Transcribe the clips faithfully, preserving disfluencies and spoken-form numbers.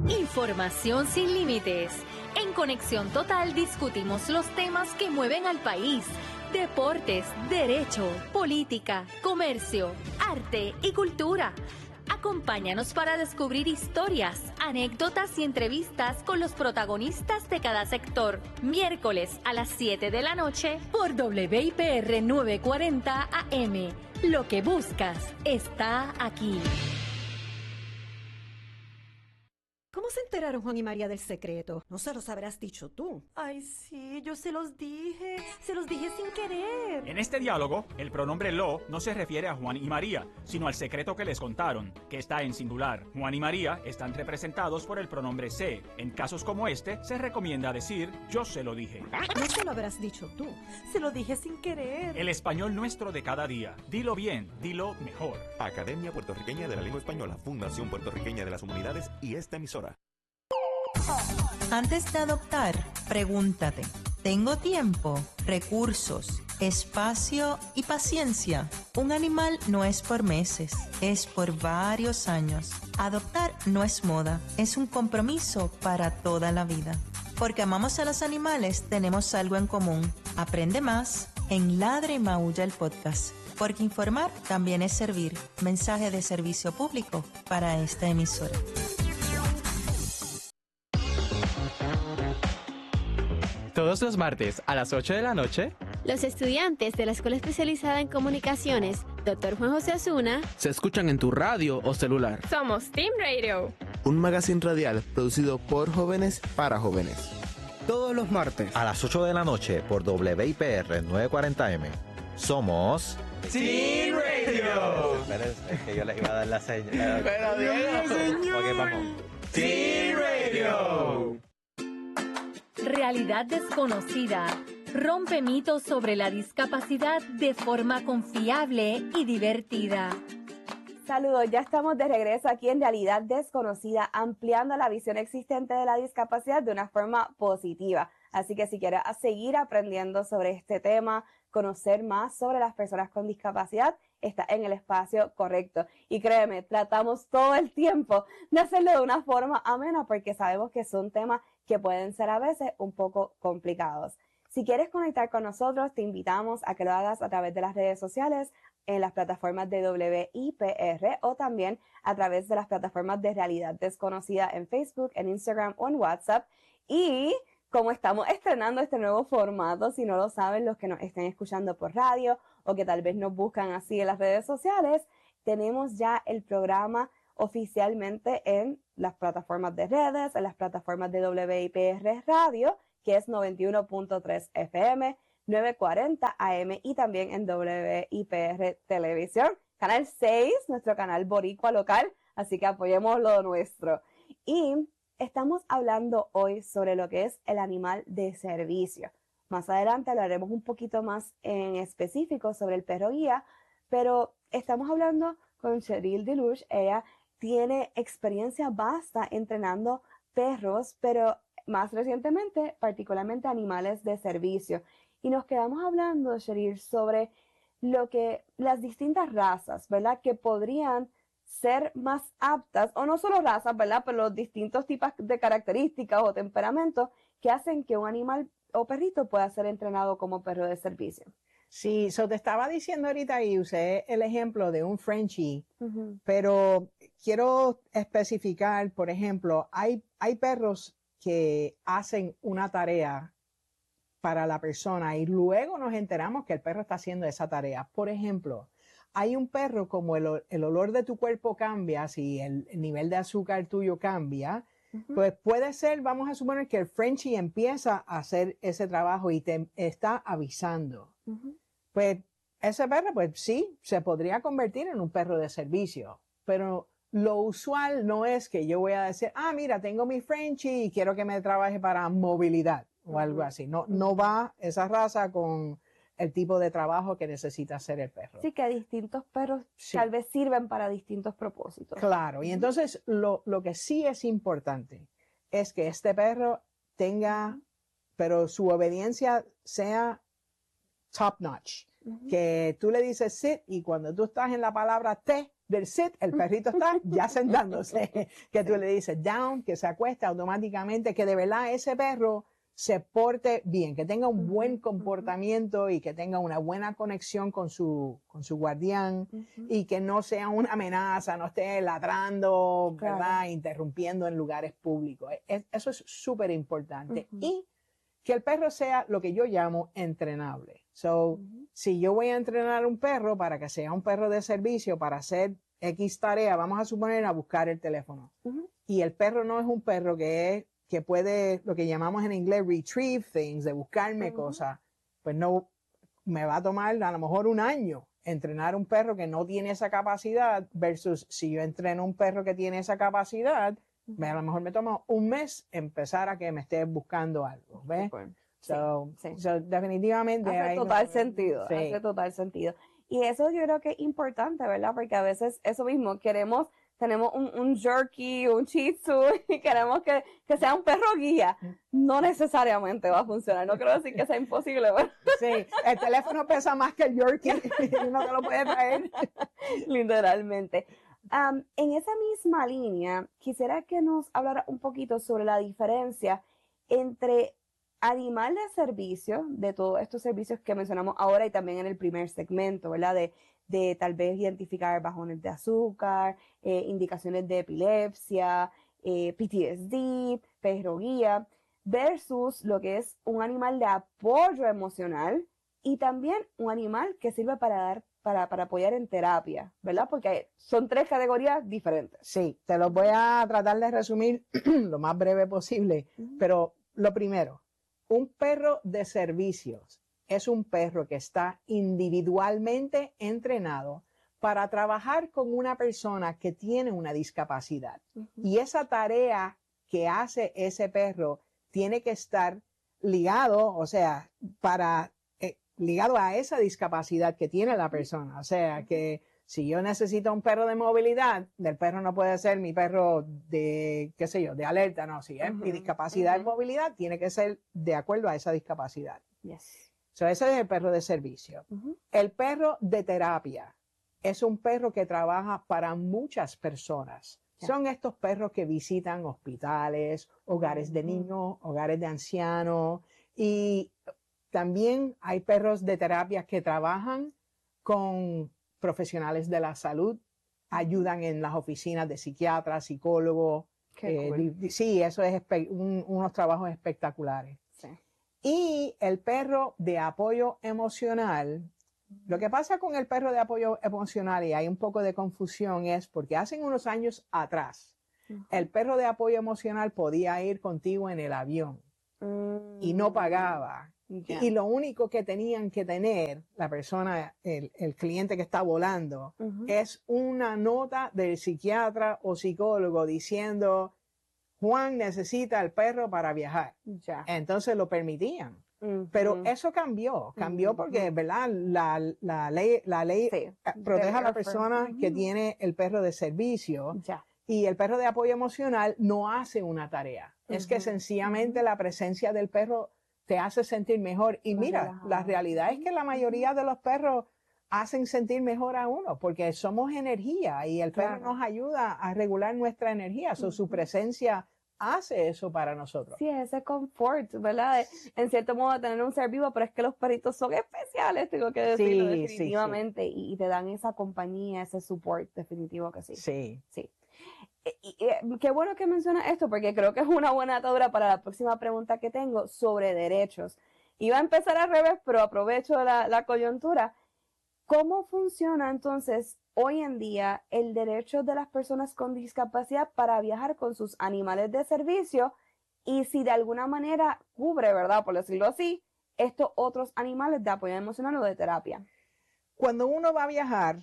Información sin límites. En Conexión Total discutimos los temas que mueven al país. Deportes, derecho, política, comercio, arte y cultura. Acompáñanos para descubrir historias, anécdotas y entrevistas con los protagonistas de cada sector. Miércoles a las siete de la noche por W I P R novecientos cuarenta A M. Lo que buscas está aquí. ¿Cómo se enteraron Juan y María del secreto? No se los habrás dicho tú. Ay, sí, yo se los dije, se los dije sin querer. En este diálogo, el pronombre lo no se refiere a Juan y María, sino al secreto que les contaron, que está en singular. Juan y María están representados por el pronombre se. En casos como este, se recomienda decir yo se lo dije. No se lo habrás dicho tú. Se lo dije sin querer. El español nuestro de cada día. Dilo bien, dilo mejor. Academia Puertorriqueña de la Lengua Española, Fundación Puertorriqueña de las Humanidades y esta emisora. Antes de adoptar, pregúntate, ¿tengo tiempo, recursos, espacio y paciencia? Un animal no es por meses, es por varios años. Adoptar no es moda, es un compromiso para toda la vida. Porque amamos a los animales, tenemos algo en común. Aprende más en Ladra y Maulla el podcast. Porque informar también es servir. Mensaje de servicio público para esta emisora. Todos los martes a las ocho de la noche, los estudiantes de la Escuela Especializada en Comunicaciones, doctor Juan José Osuna, se escuchan en tu radio o celular. Somos Team Radio, un magazine radial producido por jóvenes para jóvenes. Todos los martes a las ocho de la noche por W I P R novecientos cuarenta A M. Somos Team Radio. Espera, es que yo les iba a dar la señal. Pero Diego, ok, vamos. Team Radio. Realidad desconocida. Rompe mitos sobre la discapacidad de forma confiable y divertida. Saludos, ya estamos de regreso aquí en Realidad Desconocida, ampliando la visión existente de la discapacidad de una forma positiva. Así que si quieres seguir aprendiendo sobre este tema, conocer más sobre las personas con discapacidad, está en el espacio correcto. Y créeme, tratamos todo el tiempo de hacerlo de una forma amena porque sabemos que son temas que pueden ser a veces un poco complicados. Si quieres conectar con nosotros, te invitamos a que lo hagas a través de las redes sociales, en las plataformas de W I P R o también a través de las plataformas de Realidad Desconocida en Facebook, en Instagram o en WhatsApp. Y como estamos estrenando este nuevo formato, si no lo saben los que nos estén escuchando por radio o que tal vez nos buscan así en las redes sociales, tenemos ya el programa oficialmente en las plataformas de redes, en las plataformas de W I P R Radio, que es noventa y uno punto tres F M, novecientos cuarenta A M y también en W I P R Televisión, Canal seis, nuestro canal boricua local, así que apoyemos lo nuestro. Y estamos hablando hoy sobre lo que es el animal de servicio. Más adelante hablaremos un poquito más en específico sobre el perro guía, pero estamos hablando con Cheryl Deluge. Ella tiene experiencia vasta entrenando perros, pero más recientemente, particularmente animales de servicio. Y nos quedamos hablando, Cheryl, sobre lo que las distintas razas, ¿verdad?, que podrían ser más aptas, o no solo razas, ¿verdad?, pero los distintos tipos de características o temperamentos que hacen que un animal o perrito pueda ser entrenado como perro de servicio. Sí, so te estaba diciendo ahorita y usé el ejemplo de un Frenchie, uh-huh. pero quiero especificar, por ejemplo, hay, hay perros que hacen una tarea para la persona y luego nos enteramos que el perro está haciendo esa tarea. Por ejemplo, hay un perro como el, el olor de tu cuerpo cambia, si el, el nivel de azúcar tuyo cambia, uh-huh. pues puede ser, vamos a suponer que el Frenchie empieza a hacer ese trabajo y te está avisando. Uh-huh. Pues ese perro, pues sí, se podría convertir en un perro de servicio, pero lo usual no es que yo voy a decir, ah, mira, tengo mi Frenchie y quiero que me trabaje para movilidad o uh-huh. algo así. No, no va esa raza con el tipo de trabajo que necesita hacer el perro. Sí, que distintos perros sí. tal vez sirven para distintos propósitos. Claro, y entonces lo, lo que sí es importante es que este perro tenga, pero su obediencia sea top notch. Uh-huh. Que tú le dices sit y cuando tú estás en la palabra te, del sit, el perrito está ya sentándose, que tú le dices down, que se acuesta automáticamente, que de verdad ese perro se porte bien, que tenga un buen comportamiento y que tenga una buena conexión con su, con su guardián uh-huh. y que no sea una amenaza, no esté ladrando, claro. ¿verdad? Interrumpiendo en lugares públicos. Es, eso es súper importante. Uh-huh. Y que el perro sea lo que yo llamo entrenable. So, uh-huh. si yo voy a entrenar un perro para que sea un perro de servicio, para hacer X tarea, vamos a suponer a buscar el teléfono. Uh-huh. Y el perro no es un perro que es que puede, lo que llamamos en inglés, retrieve things, de buscarme uh-huh. cosas, pues no, me va a tomar a lo mejor un año entrenar un perro que no tiene esa capacidad versus si yo entreno un perro que tiene esa capacidad, uh-huh. me, a lo mejor me toma un mes empezar a que me esté buscando algo, ¿ves? Super. So, sí, sí. so, definitivamente hace hay total no, sentido, sí. hace total sentido. Y eso yo creo que es importante, ¿verdad? Porque a veces eso mismo, queremos, tenemos un, un jerky, un shih tzu y queremos que, que sea un perro guía. No necesariamente va a funcionar, no quiero decir que sea imposible, ¿verdad? Sí, el teléfono pesa más que el jerky y uno te lo puede traer. Literalmente. Um, en esa misma línea, quisiera que nos hablara un poquito sobre la diferencia entre animal de servicio, de todos estos servicios que mencionamos ahora y también en el primer segmento, ¿verdad? De, de tal vez identificar bajones de azúcar, eh, indicaciones de epilepsia, eh, P T S D, perro guía, versus lo que es un animal de apoyo emocional y también un animal que sirve para dar, para, para apoyar en terapia, ¿verdad? Porque son tres categorías diferentes. Sí, te los voy a tratar de resumir lo más breve posible, uh-huh. pero lo primero, un perro de servicios es un perro que está individualmente entrenado para trabajar con una persona que tiene una discapacidad. Uh-huh. Y esa tarea que hace ese perro tiene que estar ligado, o sea, para, eh, ligado a esa discapacidad que tiene la persona. O sea, que si yo necesito un perro de movilidad, el perro no puede ser mi perro de, qué sé yo, de alerta, no. Si es uh-huh, mi discapacidad uh-huh. de movilidad, tiene que ser de acuerdo a esa discapacidad. Yes. So, ese es el perro de servicio. Uh-huh. El perro de terapia es un perro que trabaja para muchas personas. Yeah. Son estos perros que visitan hospitales, hogares uh-huh. de niños, hogares de ancianos. Y también hay perros de terapia que trabajan con profesionales de la salud, ayudan en las oficinas de psiquiatras, psicólogos. Eh, cool. Sí, eso es un, unos trabajos espectaculares. Sí. Y el perro de apoyo emocional, lo que pasa con el perro de apoyo emocional, y hay un poco de confusión, es porque hace unos años atrás, uh-huh. el perro de apoyo emocional podía ir contigo en el avión uh-huh. y no pagaba. Yeah. Y lo único que tenían que tener la persona, el, el cliente que está volando, uh-huh. es una nota del psiquiatra o psicólogo diciendo, Juan necesita el perro para viajar. Yeah. Entonces lo permitían. Uh-huh. Pero eso cambió, cambió uh-huh. porque, ¿verdad? La, la ley, la ley sí. protege a la persona uh-huh. que tiene el perro de servicio. Yeah. Y el perro de apoyo emocional no hace una tarea. Uh-huh. Es que sencillamente uh-huh. la presencia del perro te hace sentir mejor. Y mira, la realidad es que la mayoría de los perros hacen sentir mejor a uno, porque somos energía y el perro claro. nos ayuda a regular nuestra energía. So, uh-huh. su presencia hace eso para nosotros. Sí, ese confort, ¿verdad? En cierto modo de tener un ser vivo, pero es que los perritos son especiales, tengo que decirlo sí, definitivamente, sí, sí. Y, y te dan esa compañía, ese support, definitivo que sí. Sí. Sí. Y, y, qué bueno que mencionas esto, porque creo que es una buena atadura para la próxima pregunta que tengo sobre derechos. Iba a empezar al revés, pero aprovecho la, la coyuntura. ¿Cómo funciona entonces hoy en día el derecho de las personas con discapacidad para viajar con sus animales de servicio? Y si de alguna manera cubre, ¿verdad? Por decirlo así, estos otros animales de apoyo emocional o de terapia. Cuando uno va a viajar,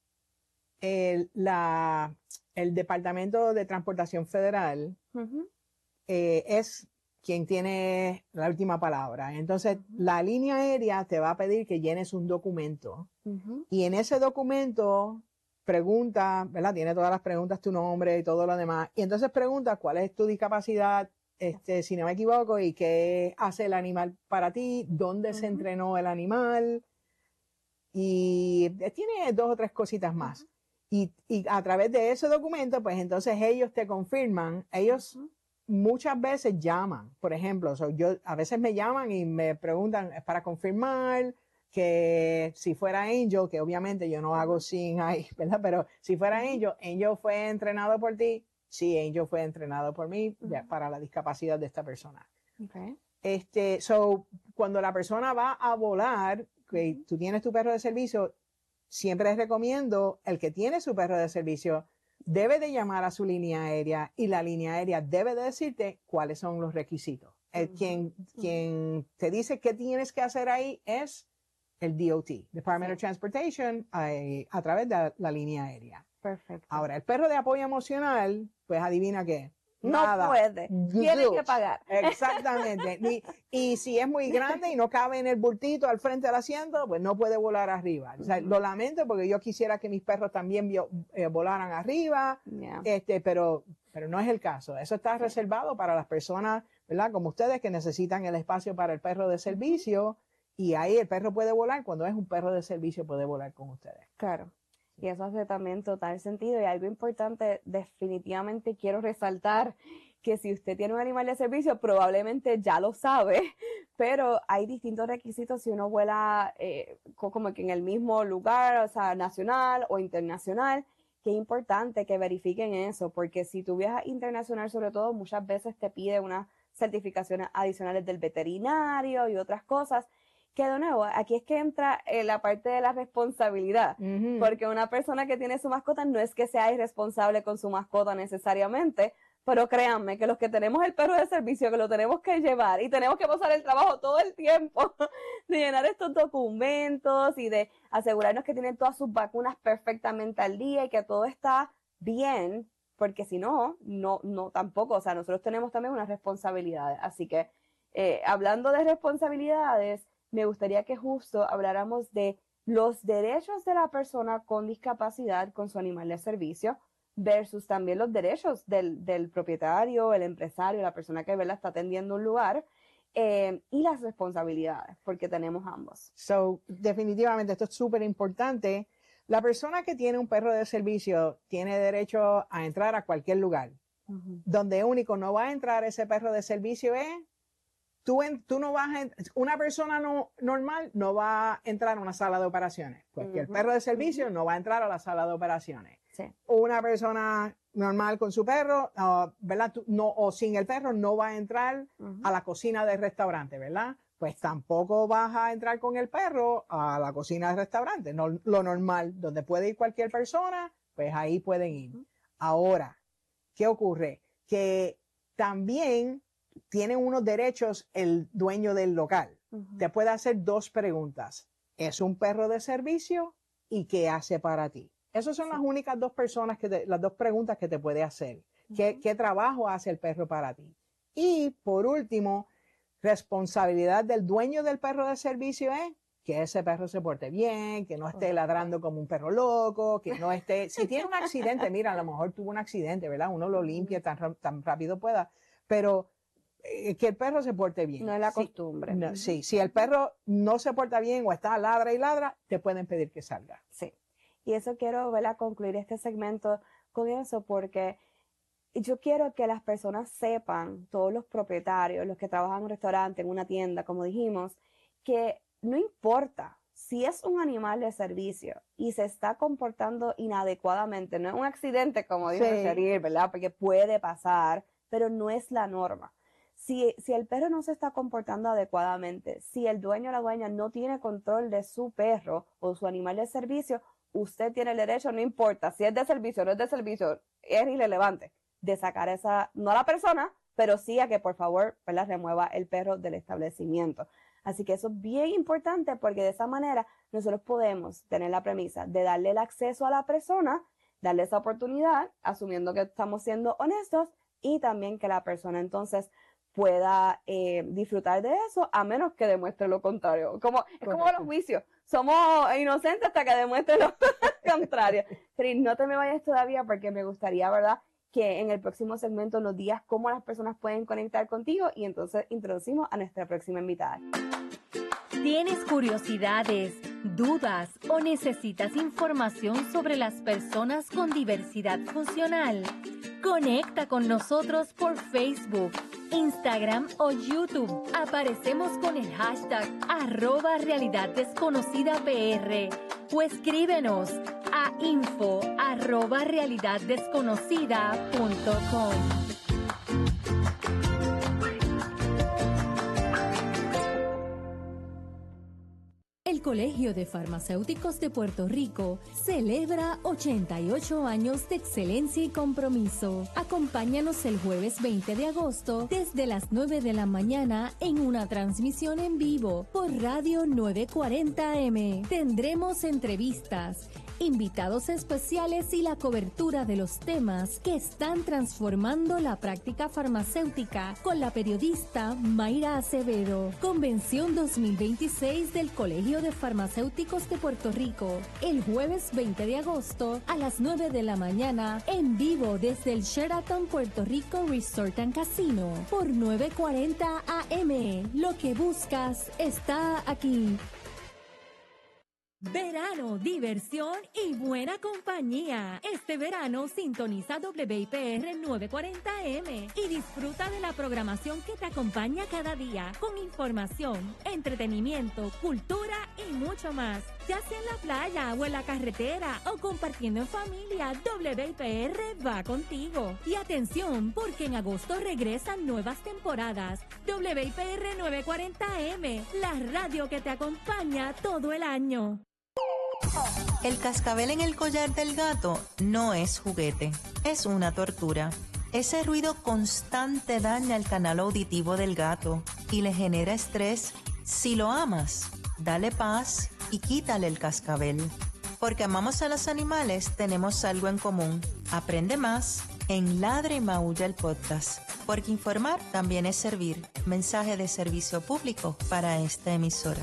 el, la, el Departamento de Transportación Federal uh-huh. eh, es quien tiene la última palabra. Entonces, uh-huh. la línea aérea te va a pedir que llenes un documento. Uh-huh. Y en ese documento pregunta, ¿verdad? Tiene todas las preguntas, tu nombre y todo lo demás. Y entonces pregunta cuál es tu discapacidad, este, si no me equivoco, y qué hace el animal para ti, dónde uh-huh. se entrenó el animal. Y tiene dos o tres cositas más. Uh-huh. Y, y a través de ese documento, pues entonces ellos te confirman, ellos uh-huh. muchas veces llaman, por ejemplo, so yo, a veces me llaman y me preguntan, es para confirmar que si fuera Angel, que obviamente yo no hago sin ahí, ¿verdad? Pero si fuera Angel, Angel fue entrenado por ti, sí, Angel fue entrenado por mí uh-huh. para la discapacidad de esta persona. Okay. Este, so, cuando la persona va a volar, que tú tienes tu perro de servicio, siempre les recomiendo, el que tiene su perro de servicio debe de llamar a su línea aérea y la línea aérea debe de decirte cuáles son los requisitos. El, uh-huh. quien, uh-huh. quien te dice qué tienes que hacer ahí es el D O T, Department sí. of Transportation, a, a través de la, la línea aérea. Perfecto. Ahora, el perro de apoyo emocional, pues adivina qué. No Nada. puede, tiene que pagar. Exactamente. y, y si es muy grande y no cabe en el bultito al frente del asiento, pues no puede volar arriba. O sea, lo lamento porque yo quisiera que mis perros también vio, eh, volaran arriba, yeah. este, pero, pero no es el caso. Eso está reservado para las personas, ¿verdad? Como ustedes que necesitan el espacio para el perro de servicio y ahí el perro puede volar. Cuando es un perro de servicio puede volar con ustedes. Claro. Y eso hace también total sentido. Y algo importante, definitivamente quiero resaltar que si usted tiene un animal de servicio, probablemente ya lo sabe, pero hay distintos requisitos si uno vuela eh, como que en el mismo lugar, o sea, nacional o internacional, que es importante que verifiquen eso, porque si tú viajas internacional sobre todo, muchas veces te pide unas certificaciones adicionales del veterinario y otras cosas, que de nuevo, aquí es que entra eh, la parte de la responsabilidad, uh-huh. porque una persona que tiene su mascota no es que sea irresponsable con su mascota necesariamente, pero créanme que los que tenemos el perro de servicio, que lo tenemos que llevar y tenemos que pasar el trabajo todo el tiempo de llenar estos documentos y de asegurarnos que tienen todas sus vacunas perfectamente al día y que todo está bien, porque si no, no, no tampoco, o sea, nosotros tenemos también unas responsabilidades, así que eh, hablando de responsabilidades, me gustaría que justo habláramos de los derechos de la persona con discapacidad con su animal de servicio versus también los derechos del, del propietario, el empresario, la persona que ¿verdad? Está atendiendo un lugar eh, y las responsabilidades, porque tenemos ambos. So, definitivamente esto es súper importante. La persona que tiene un perro de servicio tiene derecho a entrar a cualquier lugar. Uh-huh. Donde único no va a entrar ese perro de servicio es Tú, en, tú no vas a, una persona no, normal no va a entrar a una sala de operaciones, pues uh-huh. que el perro de servicio uh-huh. no va a entrar a la sala de operaciones. Sí. Una persona normal con su perro, uh, ¿verdad? Tú, no, o sin el perro no va a entrar uh-huh. a la cocina del restaurante, ¿verdad? Pues tampoco vas a entrar con el perro a la cocina del restaurante. No, lo normal, donde puede ir cualquier persona, pues ahí pueden ir. Uh-huh. Ahora, ¿qué ocurre? Que también tiene unos derechos el dueño del local. Uh-huh. Te puede hacer dos preguntas. ¿Es un perro de servicio? ¿Y qué hace para ti? Esas son sí. las únicas dos personas que te, las dos preguntas que te puede hacer. Uh-huh. ¿Qué, ¿Qué trabajo hace el perro para ti? Y por último, responsabilidad del dueño del perro de servicio es que ese perro se porte bien, que no esté ladrando como un perro loco, que no esté... Si tiene un accidente, mira, a lo mejor tuvo un accidente, ¿verdad? Uno lo limpia tan, tan rápido pueda, pero que el perro se porte bien. No es la costumbre. Sí, no, sí, si el perro no se porta bien o está ladra y ladra, te pueden pedir que salga. Sí. Y eso quiero, ¿verdad? Concluir este segmento con eso porque yo quiero que las personas sepan, todos los propietarios, los que trabajan en un restaurante, en una tienda, como dijimos, que no importa si es un animal de servicio y se está comportando inadecuadamente, no es un accidente, como dijo sí. Cheryl, ¿verdad? Porque puede pasar, pero no es la norma. Si, si el perro no se está comportando adecuadamente, si el dueño o la dueña no tiene control de su perro o su animal de servicio, usted tiene el derecho, no importa si es de servicio o no es de servicio, es irrelevante, de sacar esa, no a la persona, pero sí a que por favor, ¿verdad? Remueva el perro del establecimiento. Así que eso es bien importante porque de esa manera nosotros podemos tener la premisa de darle el acceso a la persona, darle esa oportunidad, asumiendo que estamos siendo honestos y también que la persona entonces pueda eh, disfrutar de eso, a menos que demuestre lo contrario. Como, es como los juicios. Somos inocentes hasta que demuestre lo contrario. Pero no te me vayas todavía porque me gustaría, ¿verdad?, que en el próximo segmento nos digas cómo las personas pueden conectar contigo y entonces introducimos a nuestra próxima invitada. ¿Tienes curiosidades, ¿Dudas o necesitas información sobre las personas con diversidad funcional? Conecta con nosotros por Facebook, Instagram o YouTube. Aparecemos con el hashtag arroba Realidad Desconocida P R o escríbenos a info arroba realidad desconocida punto com. El Colegio de Farmacéuticos de Puerto Rico celebra ochenta y ocho años de excelencia y compromiso. Acompáñanos el jueves veinte de agosto desde las nueve de la mañana en una transmisión en vivo por Radio novecientos cuarenta A M. Tendremos entrevistas, invitados especiales y la cobertura de los temas que están transformando la práctica farmacéutica con la periodista Mayra Acevedo. Convención dos mil veintiséis del Colegio de Farmacéuticos de Puerto Rico, el jueves veinte de agosto a las nueve de la mañana en vivo desde el Sheraton Puerto Rico Resort and Casino por novecientos cuarenta A M. Lo que buscas está aquí. Verano, diversión y buena compañía. Este verano sintoniza W I P R novecientos cuarenta A M y disfruta de la programación que te acompaña cada día con información, entretenimiento, cultura y mucho más. Ya sea en la playa o en la carretera o compartiendo en familia, W I P R va contigo. Y atención, porque en agosto regresan nuevas temporadas. W I P R novecientos cuarenta A M, la radio que te acompaña todo el año. El cascabel en el collar del gato no es juguete, es una tortura. Ese ruido constante daña el canal auditivo del gato y le genera estrés. Si lo amas, dale paz y quítale el cascabel. Porque amamos a los animales, tenemos algo en común. Aprende más en Ladra y Maulla el podcast. Porque informar también es servir. Mensaje de servicio público para esta emisora.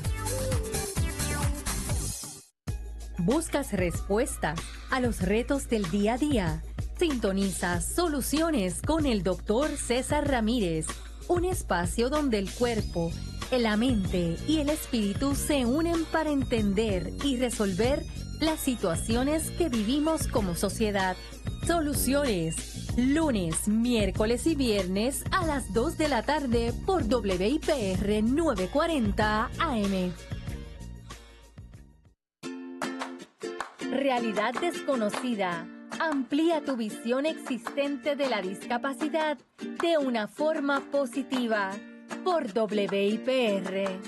¿Buscas respuestas a los retos del día a día? Sintoniza Soluciones con el doctor César Ramírez, un espacio donde el cuerpo, la mente y el espíritu se unen para entender y resolver las situaciones que vivimos como sociedad. Soluciones, lunes, miércoles y viernes a las dos de la tarde por W I P R novecientos cuarenta A M. Realidad Desconocida. Amplía tu visión existente de la discapacidad de una forma positiva por W I P R.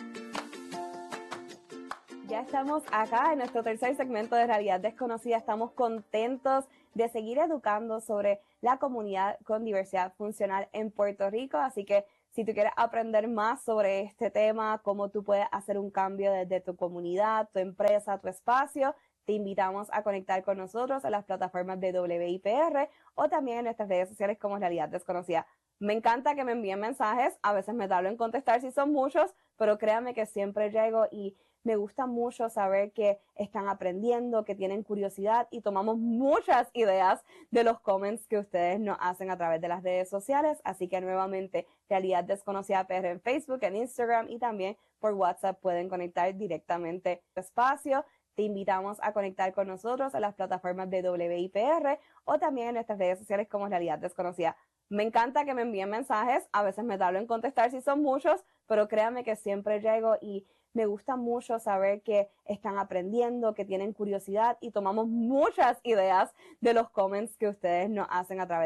Ya estamos acá en nuestro tercer segmento de Realidad Desconocida. Estamos contentos de seguir educando sobre la comunidad con diversidad funcional en Puerto Rico. Así que si tú quieres aprender más sobre este tema, cómo tú puedes hacer un cambio desde tu comunidad, tu empresa, tu espacio, te invitamos a conectar con nosotros en las plataformas de W I P R o también en nuestras redes sociales como Realidad Desconocida. Me encanta que me envíen mensajes, a veces me tardo en contestar si son muchos, pero créanme que siempre llego y me gusta mucho saber que están aprendiendo, que tienen curiosidad y tomamos muchas ideas de los comments que ustedes nos hacen a través de las redes sociales. Así que nuevamente, Realidad Desconocida P R en Facebook, en Instagram y también por WhatsApp pueden conectar directamente a espacio. Te invitamos a conectar con nosotros en las plataformas de W I P R o también en nuestras redes sociales como Realidad Desconocida. Me encanta que me envíen mensajes, a veces me tardo en contestar si son muchos, pero créanme que siempre llego y me gusta mucho saber que están aprendiendo, que tienen curiosidad y tomamos muchas ideas de los comments que ustedes nos hacen a través